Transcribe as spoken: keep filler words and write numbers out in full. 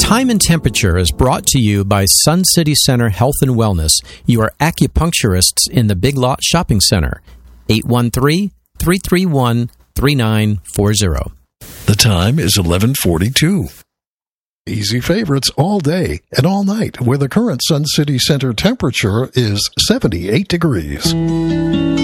Time and Temperature is brought to you by Sun City Center Health and Wellness, your acupuncturists in the Big Lot Shopping Center. eight one three, three three one, three nine four zero. The time is eleven forty-two. Easy favorites all day and all night, where the current Sun City Center temperature is seventy-eight degrees.